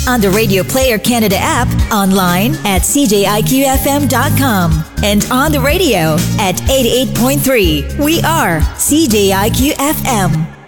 on the Radio Player Canada app, online at cjiqfm.com, and on the radio at 88.3. We are CJIQ FM.